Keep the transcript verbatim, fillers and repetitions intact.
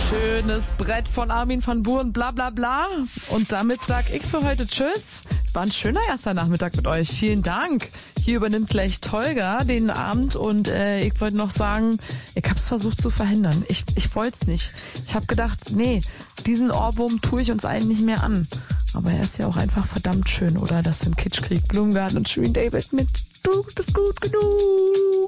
Schönes Brett von Armin van Buuren, bla bla bla. Und damit sag ich für heute Tschüss. War ein schöner erster Nachmittag mit euch. Vielen Dank. Hier übernimmt gleich Tolga den Abend und äh, ich wollte noch sagen, ich hab's versucht zu verhindern. Ich, ich wollte es nicht. Ich habe gedacht, nee, diesen Ohrwurm tue ich uns allen nicht mehr an. Aber er ist ja auch einfach verdammt schön, oder? Das sind Kitschkrieg, Blumengarten und Shirin David mit Du bist gut genug.